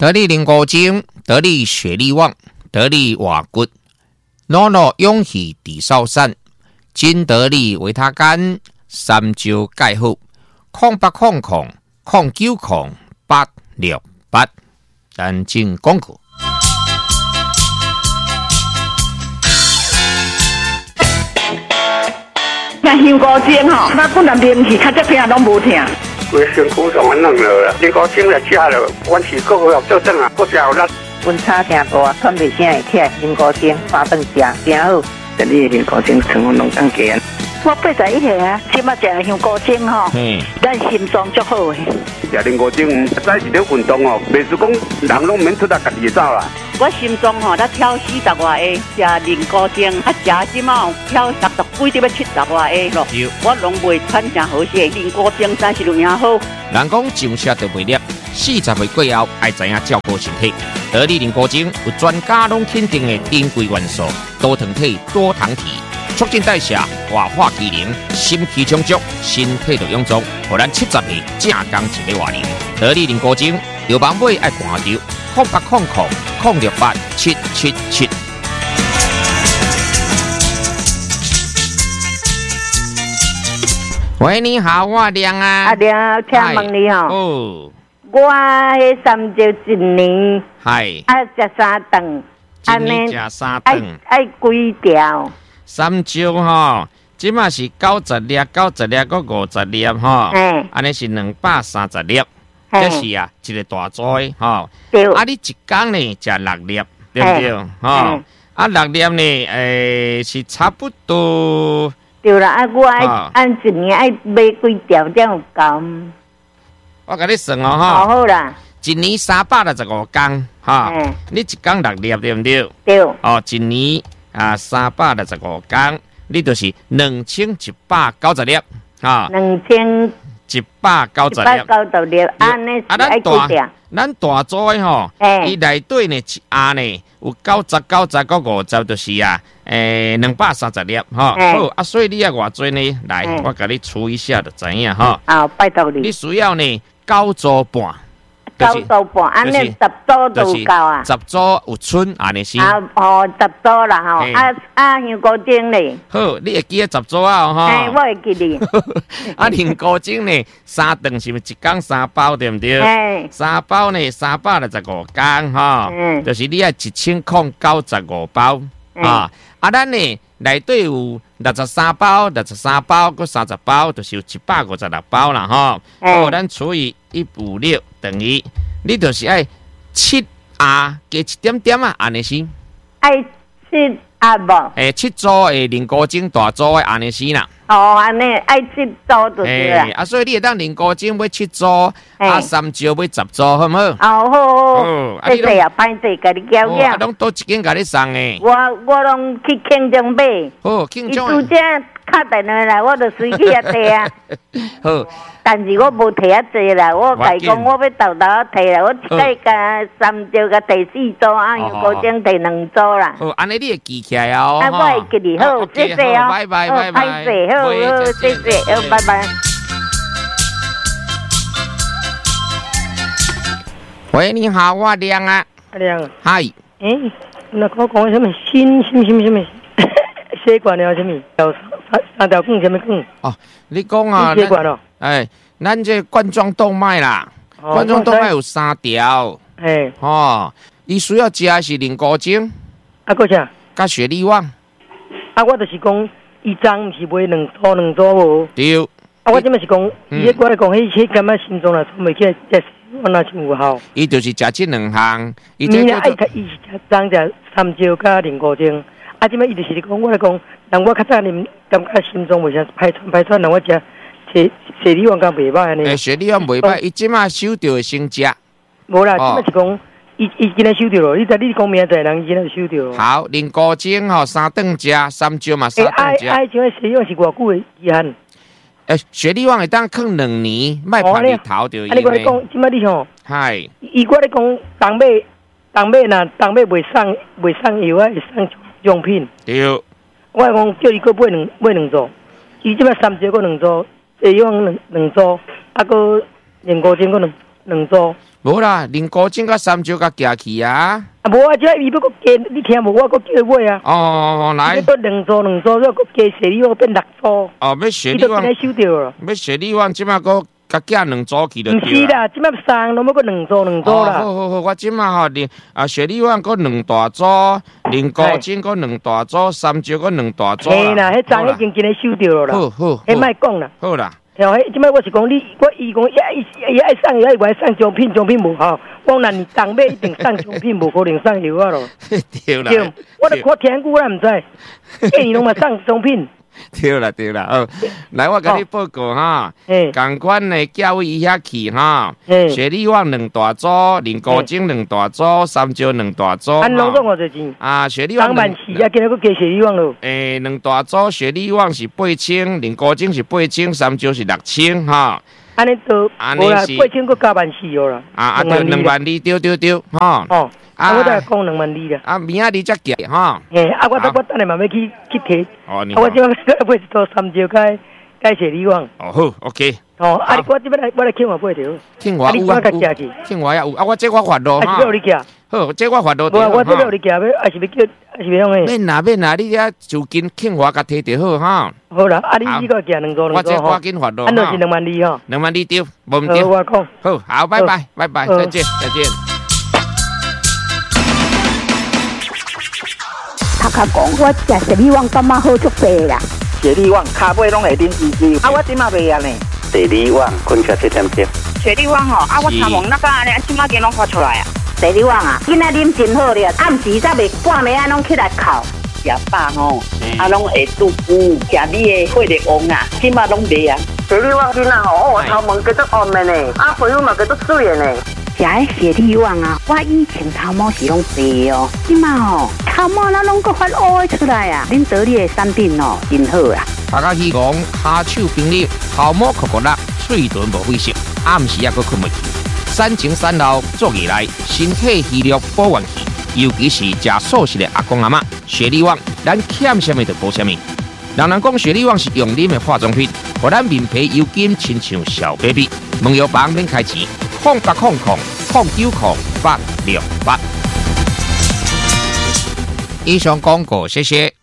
得力灵骨精，得力血力旺，得力瓦骨，诺诺勇气地少散，金得力维他干，三焦钙好，0800090868，单进广告。 像香菇精吼，那本来面去，较这片拢无疼。 规身躯上软软了，香菇精来吃了，阮是够好做阵啊，够食有力。 温差真大，喘袂声会起来，香菇精饭饭食真好。 这里香菇精成分拢更低。 我81岁啊，即马食香菇精吼，咱心脏足好诶。 食香菇精，早是咧运动哦，袂是讲人拢免出来家己走啦。 我心脏吼，才跳40外下，食香菇精，食即马跳60几，要70外下咯。我拢袂喘真好势，香菇精真是有影好。 人讲上车就袂粒，40岁过后爱知影照顾身体。得力香菇精有专家拢肯定的珍贵元素，多糖体、多糖体。促进代谢、活化机能、心气充足，身体就臃肿，互咱70岁正刚一个活龄。得力香菇精，有网买爱看着0800068777。喂，你好，我亮啊。 阿亮，请问你吼。 哦。 我迄三招一年。 系。 食3顿。 一年食3顿。 爱几条？ 三招吼，即马是90粒，搁50粒吼，安尼是230粒，这是啊一个大组的吼。啊，你一工呢食6粒，对不对？吼，啊6粒呢，是差不多。 对啦，啊我爱按一年爱买几条才有够？ 我甲你算哦，吼。 好啦。 一年365天，哈，你一工6粒，对不对？ 对。 哦，一年。365天，你就是2190粒，哈 2190粒，安尼是爱几条？ 咱大组的吼，伊内底呢一盒呢有90、90、50，就是啊，230粒，哈。好，啊，所以你要偌多呢？来，我甲你除一下就知影哈。 好，拜托你。 你需要呢9组半。 9组半，安尼10组就有够啊 ！10组有剩，安尼是。 10组啦吼，香菇精咧。 好，你会记得10组啊？吼。 我会记哩。 香菇精呢，3顿是不是一工3包，对不对？3包呢，365天哈，就是你要1095包啊。咱呢内底有63包，搁30包，就是有156包啦吼。好，咱除以156等于，你就是爱7加一点点啊，安尼是。 爱7无 ？7组的香菇精大组的安尼是啦。 哦，安尼爱7组就对啦。 所以你会当香菇精买7组，三招买10组，好唔好？ 好，谢谢啊，歹势，甲你交交。 拢多一间甲你送诶。 我拢去庆中买。 好，庆中。 伊拄则敲电话来，我就随去遐摕啊。 好。 但是我无摕遐济啦，我甲伊讲，我要豆豆摕啦，我再加3招，甲摕4组，香菇精摕2组啦。 好，安尼你会记起来哦。 我会记哩，好，谢谢哦。 拜拜，拜拜。 好，谢谢，拜拜。 喂，你好，我亮啊。 亮。 嗨。 那我讲什么心血管了什么？3条管什么管？ 哦，你讲啊。 血管哦。 咱这冠状动脉啦，冠状动脉有3条。伊需要食的是香菇精。 搁啥？ 甲血力旺。 我就是讲，伊张是买2组无？ 对。 我即摆是讲，我来讲，迄感觉心脏啦，喘袂起来，这我那是有效。 伊就是食这2项。 伊是食张食3招加香菇精。即摆伊就是讲，我来讲，人我较早啉，感觉心脏袂啥歹喘，人我食。血力旺敢袂歹安尼。 血力旺袂歹，伊即马收着会先食。 无啦，即马是讲，伊今日收着咯。你讲明仔载人今日就收着。 好，香菇精吼3顿食，3招嘛3顿食。 像血力旺是偌久的期限？ 血力旺会当放2年，莫拍日头着。 你我讲，即马你吼。 嗨。 伊我咧讲，当买袂送药啊，会送用品。 对。 我讲叫伊搁买2组，伊即马3招搁2组。用2组，搁香菇精搁2组。 无啦，林高精甲三椒甲夹去啊。 啊，无啊，这伊要搁加，你听无？我搁叫买啊。 哦，来。 要搁2组，再搁加雪里旺变6组。 哦，要雪里旺。 伊都收掉了。 要雪里旺，即马搁甲加2组去就对啦。 毋是啦，即马3拢要搁2组啦。 好，我即马吼，雪里旺搁2大组，林高精搁2大组，三椒搁2大组。 嘿啦，迄张已经今日收掉了啦。 好， 迄莫讲啦。 好啦。 即摆我是讲你，我伊讲伊爱送，伊爱送奖品无效。我那你当买一定送奖品，无可能送药啊咯。 对啦， 我咧看天久，我毋知，一年拢嘛送奖品。 对啦，来我甲你报告哈，共款的教委伊遐去哈，雪里旺2大组，林高精2大组，三椒2大组， 安拢总偌侪钱？ 啊，雪里旺 24000啊，今日佫加雪里旺咯。 2大组雪里旺是8000，林高精是8000，三椒是6000哈。 安尼都无啦，8000佫加14000哦啦。 啊，22000对，哈。 哦。啊，我再讲22000啦。 啊，明仔日才寄哈。 我等下慢慢去摕。 哦， 我即摆买一套三椒加雪里旺。 哦，好 ，OK。 哦，我即摆来庆华买着。 庆华有啊，庆华有啊，我这我发咯哈。 还是你寄？ 好，这我发咯。 我这你寄要，还是要叫，还是要用诶？免啦，你遐就近庆华甲摕就好哈。 好啦，你个寄2组。 我这赶紧发咯。 安就是22000吼。 22000对，无毋对。 我讲。 好，拜拜，再见。 头壳讲，我食雪里旺感觉好足济啦。 雪里旺骹尾拢会啉滋滋，我即马袂安尼。 雪里旺，昆车7点钟。 雪里旺吼，我参问那个安尼，即马间拢发出来啊。 雪里旺啊，今仔啉真好咧，暗时才袂半暝拢起来哭。 食饱吼，拢会肚腹，食你的血力旺啊，即马拢袂啊。 雪里旺囡仔吼，我头毛叫做红的呢，皮肤嘛叫做水的呢。 食迄雪里旺啊，我以前头毛是拢白哦，即马吼头毛咱拢搁发乌出来啊！恁得力的产品哦，真好啦。 大家希望骹手冰力，头毛酷辣，嘴唇无灰色，暗时也搁困袂去。3前3后做起来，身体虚弱保元气，尤其是食素食的阿公阿嬷，雪里旺咱欠什么就补什么。人讲雪里旺是用啉的化妆品，互咱面皮油金亲像小 baby。问药房免开钱，0800090868。以上广告，谢谢。